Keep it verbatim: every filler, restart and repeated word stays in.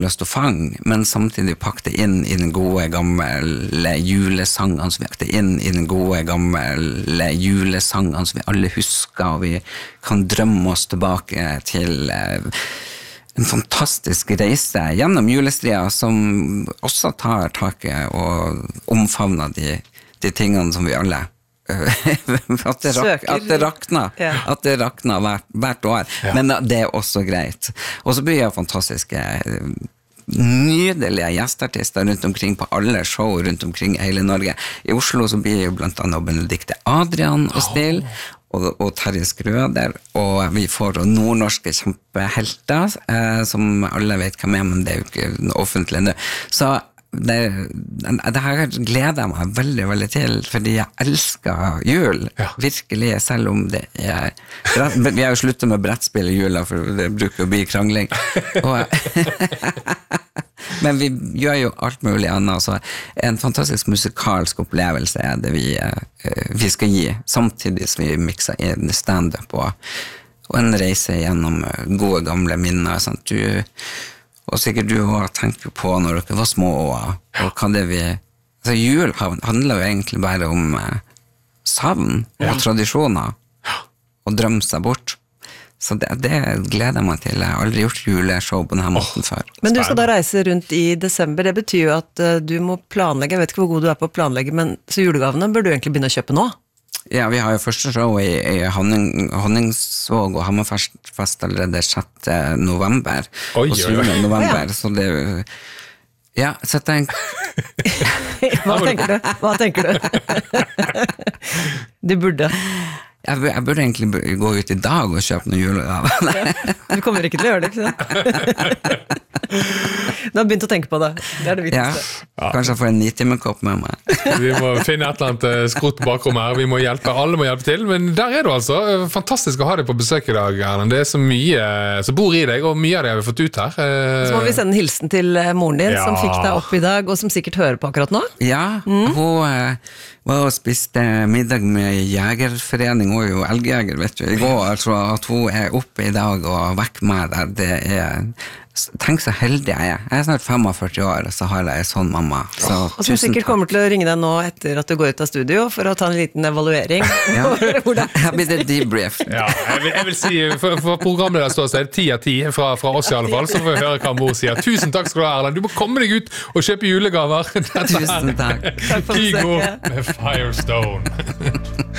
løst å fange, men samtidig pakke det inn i den gode gamle julesangene som vi pakket inn i den gode gamle julesangene som vi alle husker, og vi kan drømme oss tilbake til en fantastisk reise gjennom julestria som også tar taket og omfavner de, de tingene som vi alle at det, rak, at det rakna ja. At det rakna hvert, hvert år ja. Men det er også greit og så blir jeg fantastiske nydelige gjestartister rundt omkring på alle show rundt omkring i hele Norge i Oslo så blir jo blant annet Benedikte Adrian og Still og, og Terje Skrøder og vi får nordnorske kjempehelter eh, som alle vet hvem er men det er jo ikke offentlig nå så Det, det her gleder jeg meg veldig, veldig til, fordi jeg elsker jul, ja. Virkelig, selv om det er... Vi har jo sluttet med brettspill i jula, for det bruker å bli krangling. Og, men vi gjør jo alt mulig annet, så en fantastisk musikalsk opplevelse er det vi, vi skal gi, samtidig som vi mixer inn stand-up og, og en reise gjennom gode gamle minner, sant? Du... Og sikkert du har tenkt på når dere var små og, og hva det vi... Altså jul handler jo egentlig bare om eh, savn og ja. Tradisjoner og drømme seg bort. Så det, det gleder jeg meg til. Jeg har aldri gjort juleshow på denne måten oh, før. Men du skal da reise rundt i desember. Det betyr jo at uh, du må planlegge. Jeg vet ikke hvor god du er på å planlegge, men så julegavene bør du egentlig begynne å kjøpe nå? Ja, vi har jo første show i, i Honning, Honningsvåg og Hammerfest allerede sjette november oi, og syvende november, ja. Så det ja, så jeg tenk Hva tenker du? Hva tenker du? Du burde Jeg, jeg burde egentlig gå ut i dag og kjøpe noen julegaver. Du kommer ikke til å gjøre det, ikke sant? Du har begynt å tenke på det. Det er det viktigste. Ja, kanskje jeg får en nitimekopp med meg. Vi må finne et eller annet skrutt bakom her. Vi må hjelpe, alle må hjelpe til. Men der er du altså. Fantastisk å ha deg på besøk i dag, Erlend. Det er så mye som bor i deg, og mye av det har vi fått ut her. Så må vi sende en hilsen til moren din, ja. Som fikk deg opp i dag, og som sikkert hører på akkurat nå. Ja, mm. hun var og spiste middag med Jegerforening, hun er jo elgjeger, vet du. I går, altså, at hun er oppe i dag og vekk med der, det er... Tenk så heldig jeg er. Jeg er snart førtifem år, og så har jeg en sånn mamma. Så, og som sikkert kommer til å ringe deg nå etter at du går ut av studio, for å ta en liten evaluering. Ja, jeg blir det debrief. Ja, jeg vil, jeg vil si, for, for programmet der står så er det ti av ti fra, fra oss i alle fall, så får vi høre hva mor sier. Tusen takk skal du ha, Erlend. Du må komme deg ut og kjøpe julegaver. Tusen takk. Takk for besøket. Kygo med Firestone.